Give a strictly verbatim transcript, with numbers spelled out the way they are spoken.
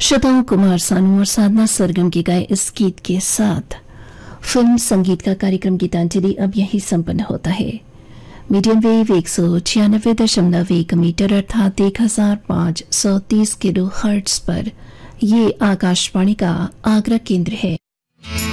श्रोताओं, कुमार सानू और साधना सरगम के गाए इस गीत के साथ फिल्म संगीत का कार्यक्रम गीतांजलि अब यही संपन्न होता है। मीडियम वेव एक सौ छियानबे दशमलव एक मीटर अर्थात एक हजार पांच सौ तीस किलो हर्ट्ज पर ये आकाशवाणी का आगरा केंद्र है।